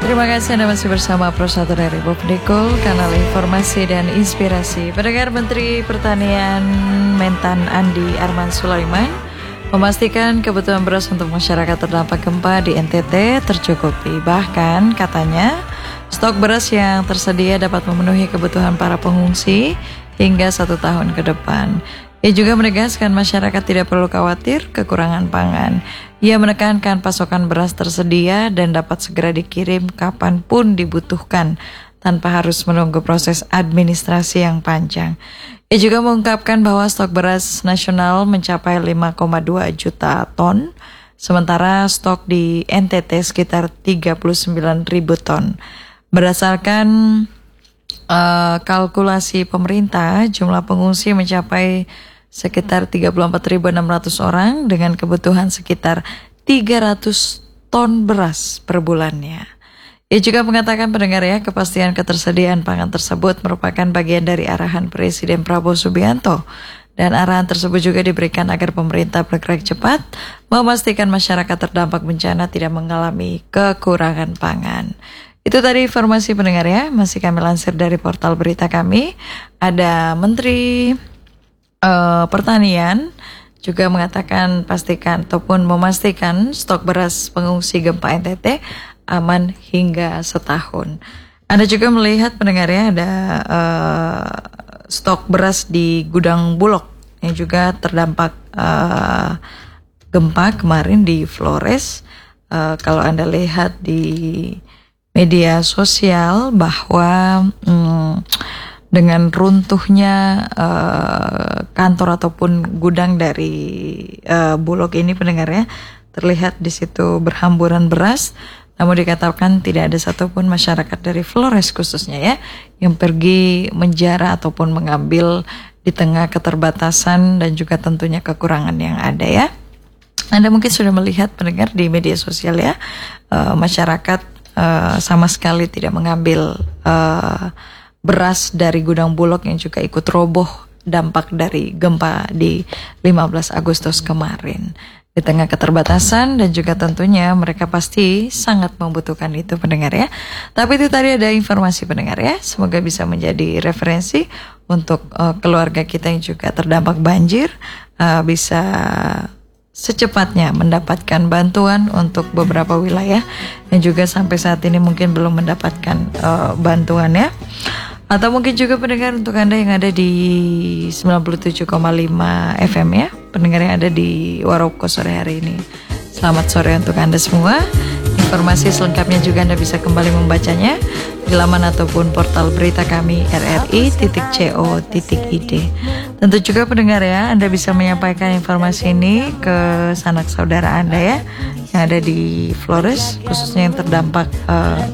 Terima kasih Anda masih bersama Pro 1 dari Bob Dekul, kanal informasi dan inspirasi. Pendengar, Menteri Pertanian Mentan Andi Arman Sulaiman memastikan kebutuhan beras untuk masyarakat terdampak gempa di NTT tercukupi. Bahkan katanya stok beras yang tersedia dapat memenuhi kebutuhan para pengungsi hingga 1 tahun ke depan. Ia juga menegaskan masyarakat tidak perlu khawatir kekurangan pangan. Ia menekankan pasokan beras tersedia dan dapat segera dikirim kapanpun dibutuhkan tanpa harus menunggu proses administrasi yang panjang. Ia juga mengungkapkan bahwa stok beras nasional mencapai 5,2 juta ton, sementara stok di NTT sekitar 39.000 ton. Berdasarkan kalkulasi pemerintah, jumlah pengungsi mencapai sekitar 34.600 orang dengan kebutuhan sekitar 300 ton beras per bulannya. Ia juga mengatakan, pendengar ya, kepastian ketersediaan pangan tersebut merupakan bagian dari arahan Presiden Prabowo Subianto. Dan arahan tersebut juga diberikan agar pemerintah bergerak cepat memastikan masyarakat terdampak bencana tidak mengalami kekurangan pangan. Itu tadi informasi pendengar ya, masih kami lansir dari portal berita kami. Ada Menteri Pertanian juga mengatakan pastikan ataupun memastikan stok beras pengungsi gempa NTT aman hingga setahun. Anda juga melihat pendengar ya, ada stok beras di gudang Bulog yang juga terdampak gempa kemarin di Flores. Kalau Anda lihat di media sosial bahwa dengan runtuhnya kantor ataupun gudang dari Bulog ini pendengar ya, terlihat di situ berhamburan beras. Namun dikatakan tidak ada satupun masyarakat dari Flores khususnya ya yang pergi menjara ataupun mengambil di tengah keterbatasan dan juga tentunya kekurangan yang ada ya. Anda mungkin sudah melihat pendengar di media sosial ya, masyarakat sama sekali tidak mengambil beras dari gudang Bulog yang juga ikut roboh dampak dari gempa di 15 Agustus kemarin. Di tengah keterbatasan dan juga tentunya mereka pasti sangat membutuhkan itu pendengar ya. Tapi itu tadi ada informasi pendengar ya. Semoga bisa menjadi referensi untuk keluarga kita yang juga terdampak banjir, bisa secepatnya mendapatkan bantuan untuk beberapa wilayah yang juga sampai saat ini mungkin belum mendapatkan bantuan ya. Atau mungkin juga pendengar untuk Anda yang ada di 97,5 FM ya, pendengar yang ada di Waroko sore hari ini. Selamat sore untuk Anda semua. Informasi selengkapnya juga Anda bisa kembali membacanya di laman ataupun portal berita kami rri.co.id. Tentu juga pendengar ya, Anda bisa menyampaikan informasi ini ke sanak saudara Anda ya yang ada di Flores, khususnya yang terdampak